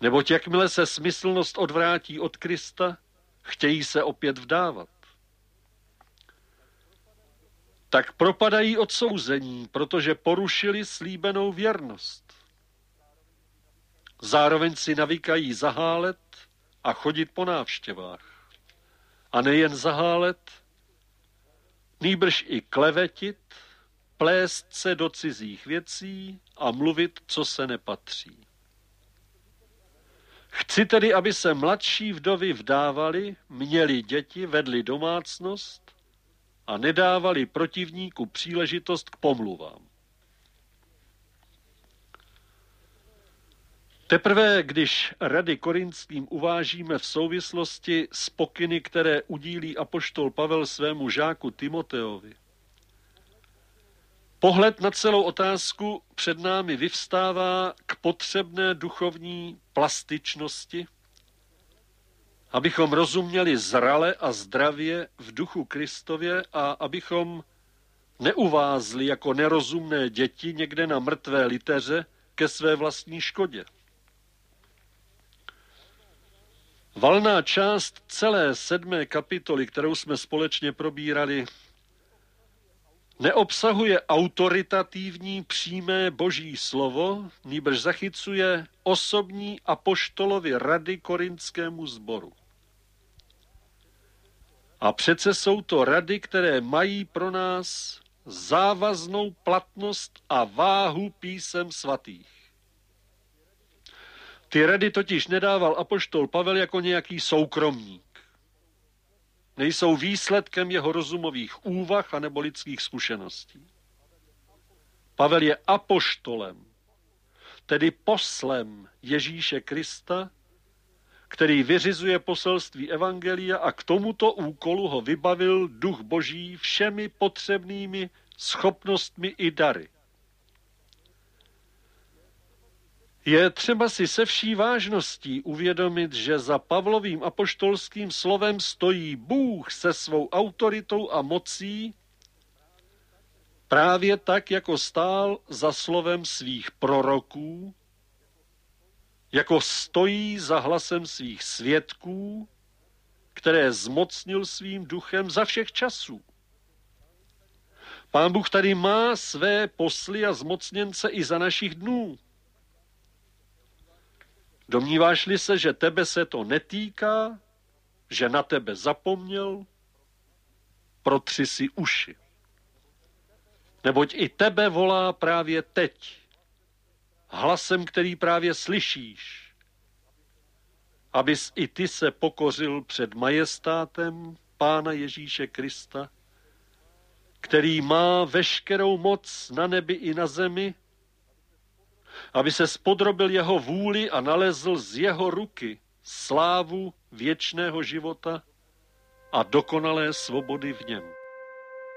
Neboť jakmile se smyslnost odvrátí od Krista, chtějí se opět vdávat. Tak propadají odsouzení, protože porušili slíbenou věrnost. Zároveň si navykají zahálet a chodit po návštěvách. A nejen zahálet, nýbrž i klevetit, plést se do cizích věcí a mluvit, co se nepatří. Chci tedy, aby se mladší vdovy vdávali, měli děti, vedli domácnost a nedávali protivníku příležitost k pomluvám. Teprve, když rady Korinským uvážíme v souvislosti s pokyny, které udílí apoštol Pavel svému žáku Timoteovi, pohled na celou otázku před námi vyvstává k potřebné duchovní plastičnosti, abychom rozuměli zrale a zdravě v duchu Kristově a abychom neuvázli jako nerozumné děti někde na mrtvé liteře ke své vlastní škodě. Valná část celé 7. kapitoly, kterou jsme společně probírali, neobsahuje autoritativní přímé boží slovo, nýbrž zachycuje osobní apoštolovy rady korintskému sboru. A přece jsou to rady, které mají pro nás závaznou platnost a váhu písem svatých. Ty rady totiž nedával apoštol Pavel jako nějaký soukromník. Nejsou výsledkem jeho rozumových úvah anebo lidských zkušeností. Pavel je apoštolem, tedy poslem Ježíše Krista, který vyřizuje poselství evangelia a k tomuto úkolu ho vybavil Duch Boží všemi potřebnými schopnostmi i dary. Je třeba si se vší vážností uvědomit, že za Pavlovým apoštolským slovem stojí Bůh se svou autoritou a mocí, právě tak, jako stál za slovem svých proroků, jako stojí za hlasem svých svědků, které zmocnil svým duchem za všech časů. Pán Bůh tady má své posly a zmocněnce i za našich dnů. Domníváš-li se, že tebe se to netýká, že na tebe zapomněl, protři si uši. Neboť i tebe volá právě teď, hlasem, který právě slyšíš, abys i ty se pokořil před majestátem Pána Ježíše Krista, který má veškerou moc na nebi i na zemi, aby se spodrobil jeho vůli a nalezl z jeho ruky slávu věčného života a dokonalé svobody v něm.